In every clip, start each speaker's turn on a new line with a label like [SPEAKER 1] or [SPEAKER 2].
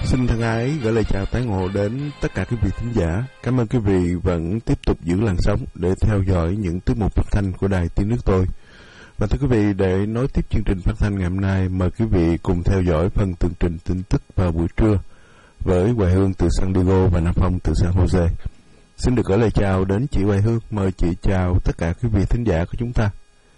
[SPEAKER 1] Xin thân ái gửi lời chào tái ngộ đến tất cả quý vị thính giả. Cảm ơn quý vị vẫn tiếp tục giữ làn sóng để theo dõi những tiết mục phát thanh của Đài Tiếng Nước Tôi. Và thưa quý vị, để nối tiếp chương trình phát thanh ngày hôm nay, mời quý vị cùng theo dõi phần tường trình tin tức vào buổi trưa với Hoài Hương từ San Diego và Nam Phong từ San Jose. Xin được gửi lời chào đến chị Hoài Hương. Mời chị chào tất cả quý vị thính giả của chúng ta.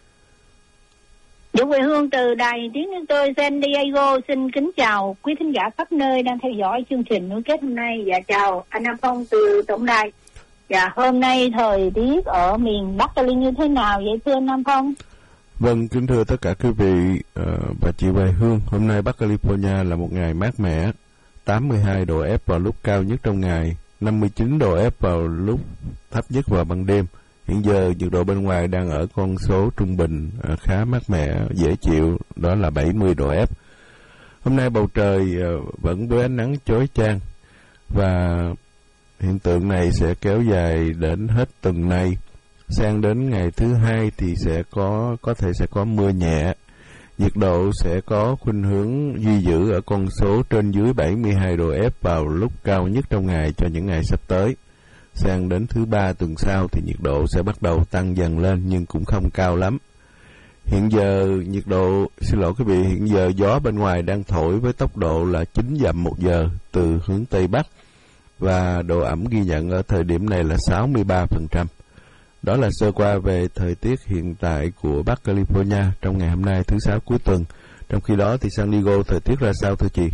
[SPEAKER 2] Dũng Huệ Hương từ Đài Tiếng Nước Tôi San Diego xin kính chào quý thính giả khắp nơi đang theo dõi chương trình nối kết hôm nay, và chào anh Nam Phong từ tổng đài. Và hôm nay thời tiết ở miền Bắc Cali như thế nào vậy thưa anh Nam Phong?
[SPEAKER 1] Vâng, kính thưa tất cả quý vị và chị Hoài Hương, hôm nay Bắc California là một ngày mát mẻ, 82 độ F vào lúc cao nhất trong ngày, 59 độ F vào lúc thấp nhất vào ban đêm. Hiện giờ nhiệt độ bên ngoài đang ở con số trung bình khá mát mẻ, dễ chịu, đó là 70 độ F. Hôm nay bầu trời vẫn với ánh nắng chói chang và hiện tượng này sẽ kéo dài đến hết tuần này. Sang đến ngày thứ hai thì có thể sẽ có mưa nhẹ. Nhiệt độ sẽ có khuynh hướng duy giữ ở con số trên dưới 72 độ F vào lúc cao nhất trong ngày cho những ngày sắp tới. Sang đến thứ ba tuần sau thì nhiệt độ sẽ bắt đầu tăng dần lên nhưng cũng không cao lắm. Hiện giờ hiện giờ gió bên ngoài đang thổi với tốc độ là 9 dặm một giờ từ hướng Tây Bắc và độ ẩm ghi nhận ở thời điểm này là 63%. Đó là sơ qua về thời tiết hiện tại của Bắc California trong ngày hôm nay thứ Sáu cuối tuần. Trong khi đó thì San Diego thời tiết ra sao thưa chị?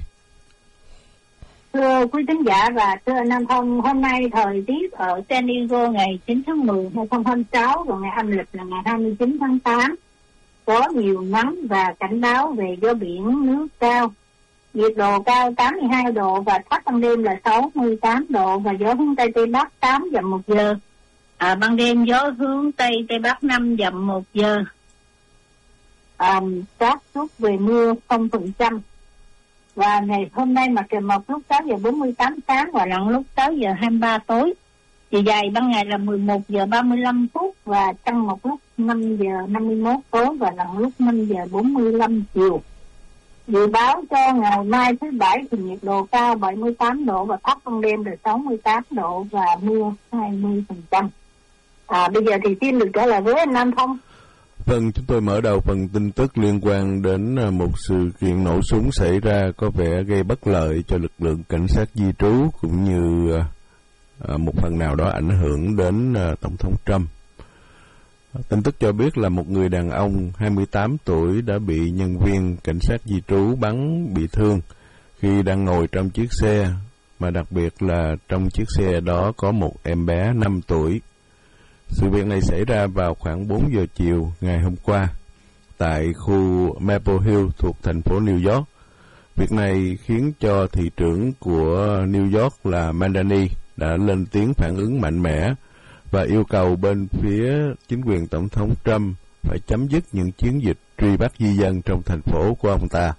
[SPEAKER 2] Thưa quý thính giả và thưa anh Nam Phong, hôm nay thời tiết ở San Diego ngày 9 tháng 10 2026 và ngày âm lịch là ngày 29 tháng 8 có nhiều nắng và cảnh báo về gió biển nước cao. Nhiệt độ cao 82 độ và thấp ban đêm là 68 độ và gió hướng Tây Tây Bắc 8 dặm một giờ. Ban đêm gió hướng Tây Tây Bắc 5 dặm một giờ. Xác suất về mưa 0%. Và ngày hôm nay mặt trời mọc lúc 6 giờ 48 sáng và lặn lúc 6 giờ 23 tối. Chiều dài ban ngày là 11 giờ 35 phút và trăng mọc lúc 5 giờ 51 tối và lặn lúc 5 giờ 45 chiều. Dự báo cho ngày mai thứ Bảy thì nhiệt độ cao 78 độ và thấp ban đêm là 68 độ và mưa 20%. Bây giờ thì xin được trở lại với anh Nam Phong.
[SPEAKER 1] Vâng, chúng tôi mở đầu phần tin tức liên quan đến một sự kiện nổ súng xảy ra có vẻ gây bất lợi cho lực lượng cảnh sát di trú cũng như một phần nào đó ảnh hưởng đến Tổng thống Trump. Tin tức cho biết là một người đàn ông 28 tuổi đã bị nhân viên cảnh sát di trú bắn bị thương khi đang ngồi trong chiếc xe, mà đặc biệt là trong chiếc xe đó có một em bé 5 tuổi. Sự việc này xảy ra vào khoảng 4 giờ chiều ngày hôm qua tại khu Maple Hill thuộc thành phố New York. Việc này khiến cho thị trưởng của New York là Mandani đã lên tiếng phản ứng mạnh mẽ và yêu cầu bên phía chính quyền Tổng thống Trump phải chấm dứt những chiến dịch truy bắt di dân trong thành phố của ông ta.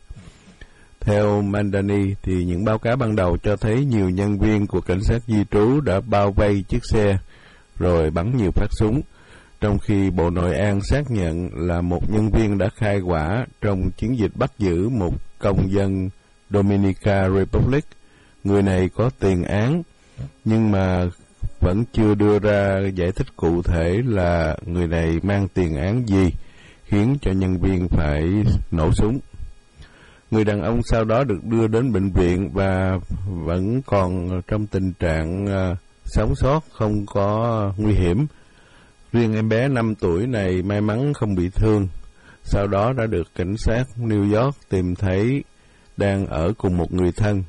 [SPEAKER 1] Theo Mandani thì những báo cáo ban đầu cho thấy nhiều nhân viên của cảnh sát di trú đã bao vây chiếc xe rồi bắn nhiều phát súng, trong khi Bộ Nội an xác nhận là một nhân viên đã khai hỏa trong chiến dịch bắt giữ một công dân Dominica Republic. Người này có tiền án, nhưng mà vẫn chưa đưa ra giải thích cụ thể là người này mang tiền án gì, khiến cho nhân viên phải nổ súng. Người đàn ông sau đó được đưa đến bệnh viện và vẫn còn trong tình trạng sống sót, không có nguy hiểm. Riêng em bé 5 tuổi này may mắn không bị thương, sau đó đã được cảnh sát New York tìm thấy đang ở cùng một người thân.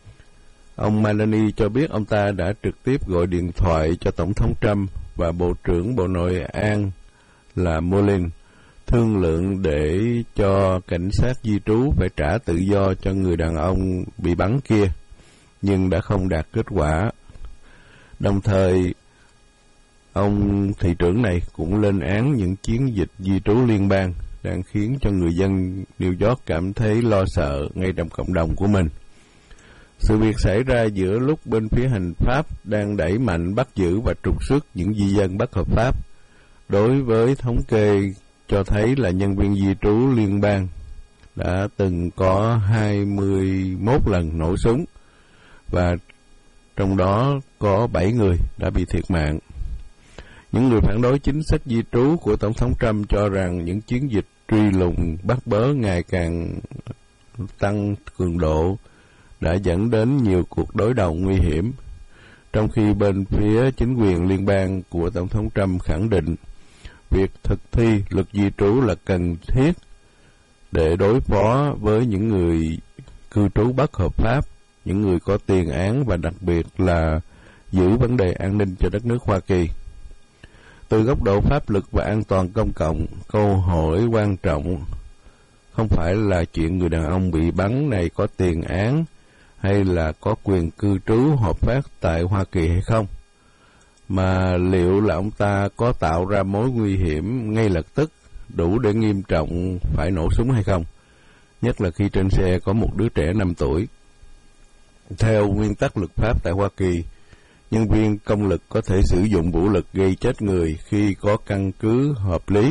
[SPEAKER 1] Ông Melanie cho biết ông ta đã trực tiếp gọi điện thoại cho Tổng thống Trump và Bộ trưởng Bộ Nội an là Mullin, thương lượng để cho cảnh sát di trú phải trả tự do cho người đàn ông bị bắn kia, nhưng đã không đạt kết quả. Đồng thời, ông thị trưởng này cũng lên án những chiến dịch di trú liên bang đang khiến cho người dân New York cảm thấy lo sợ ngay trong cộng đồng của mình. Sự việc xảy ra giữa lúc bên phía hành pháp đang đẩy mạnh bắt giữ và trục xuất những di dân bất hợp pháp. Đối với thống kê cho thấy là nhân viên di trú liên bang đã từng có 21 lần nổ súng, và trong đó có 7 người đã bị thiệt mạng. Những người phản đối chính sách di trú của Tổng thống Trump cho rằng những chiến dịch truy lùng bắt bớ ngày càng tăng cường độ đã dẫn đến nhiều cuộc đối đầu nguy hiểm, trong khi bên phía chính quyền liên bang của Tổng thống Trump khẳng định việc thực thi luật di trú là cần thiết để đối phó với những người cư trú bất hợp pháp, những người có tiền án và đặc biệt là giữ vấn đề an ninh cho đất nước Hoa Kỳ. Từ góc độ pháp luật và an toàn công cộng, câu hỏi quan trọng không phải là chuyện người đàn ông bị bắn này có tiền án hay là có quyền cư trú hợp pháp tại Hoa Kỳ hay không, mà liệu là ông ta có tạo ra mối nguy hiểm ngay lập tức đủ để nghiêm trọng phải nổ súng hay không, nhất là khi trên xe có một đứa trẻ 5 tuổi. Theo nguyên tắc luật pháp tại Hoa Kỳ, nhân viên công lực có thể sử dụng vũ lực gây chết người khi có căn cứ hợp lý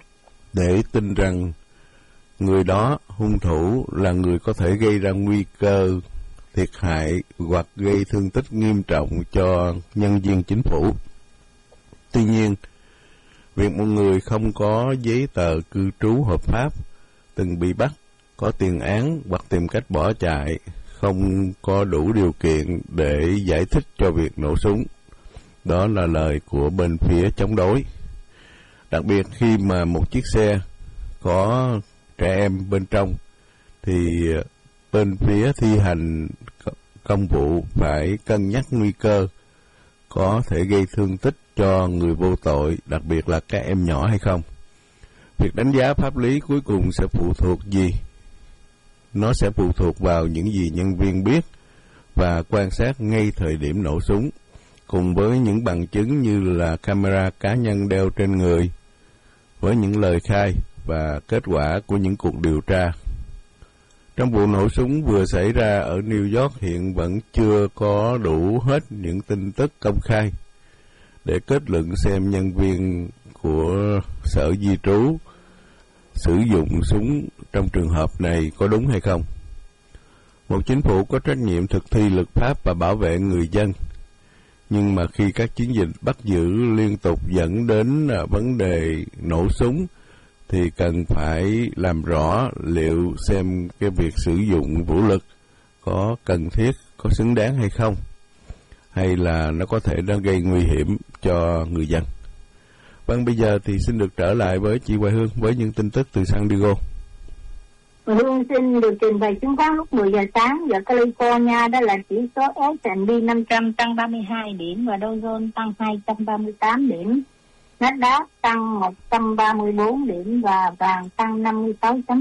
[SPEAKER 1] để tin rằng người đó, hung thủ, là người có thể gây ra nguy cơ thiệt hại hoặc gây thương tích nghiêm trọng cho nhân viên chính phủ. Tuy nhiên, việc một người không có giấy tờ cư trú hợp pháp, từng bị bắt, có tiền án hoặc tìm cách bỏ chạy, không có đủ điều kiện để giải thích cho việc nổ súng. Đó là lời của bên phía chống đối. Đặc biệt khi mà một chiếc xe có trẻ em bên trong, thì bên phía thi hành công vụ phải cân nhắc nguy cơ có thể gây thương tích cho người vô tội, đặc biệt là các em nhỏ hay không. Việc đánh giá pháp lý cuối cùng sẽ phụ thuộc gì? Nó sẽ phụ thuộc vào những gì nhân viên biết và quan sát ngay thời điểm nổ súng, cùng với những bằng chứng như là camera cá nhân đeo trên người, với những lời khai và kết quả của những cuộc điều tra. Trong vụ nổ súng vừa xảy ra ở New York, hiện vẫn chưa có đủ hết những tin tức công khai để kết luận xem nhân viên của sở di trú sử dụng súng trong trường hợp này có đúng hay không. Một chính phủ có trách nhiệm thực thi luật pháp và bảo vệ người dân, nhưng mà khi các chiến dịch bắt giữ liên tục dẫn đến vấn đề nổ súng, thì cần phải làm rõ liệu xem cái việc sử dụng vũ lực có cần thiết, có xứng đáng hay không, hay là nó có thể nó gây nguy hiểm cho người dân. Vâng, bây giờ thì xin được trở lại với chị Hoài Hương với những tin tức từ San Diego.
[SPEAKER 2] Hoài Hương xin được trình bày chứng khoán lúc 10 giờ sáng. Giờ California đó là chỉ số S&P 500 tăng 32 điểm và Dow Jones tăng 238 điểm. Nasdaq tăng 134 điểm và vàng tăng 56